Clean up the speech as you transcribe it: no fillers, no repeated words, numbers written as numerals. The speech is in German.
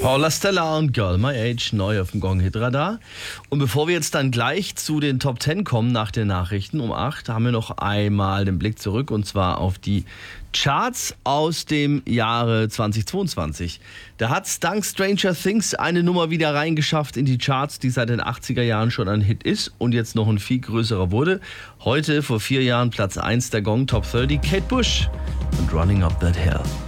Paula Stella und Girl My Age, neu auf dem Gong-Hit-Radar. Und bevor wir jetzt dann gleich zu den Top 10 kommen nach den Nachrichten um 8, haben wir noch einmal den Blick zurück und zwar auf die Charts aus dem Jahre 2022. Da hat es dank Stranger Things eine Nummer wieder reingeschafft in die Charts, die seit den 80er Jahren schon ein Hit ist und jetzt noch ein viel größerer wurde. Heute, vor 4 Jahren, Platz 1 der Gong Top 30, Kate Bush und Running Up That Hill.